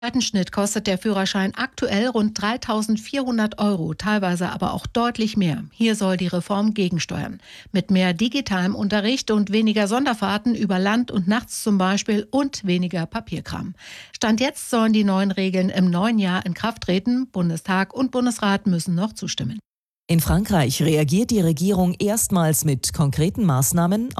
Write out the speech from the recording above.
Im Schnitt kostet der Führerschein aktuell rund 3.400 Euro, teilweise aber auch deutlich mehr. Hier soll die Reform gegensteuern. Mit mehr digitalem Unterricht und weniger Sonderfahrten über Land und nachts zum Beispiel und weniger Papierkram. Stand jetzt sollen die neuen Regeln im neuen Jahr in Kraft treten. Bundestag und Bundesrat müssen noch zustimmen. In Frankreich reagiert die Regierung erstmals mit konkreten Maßnahmen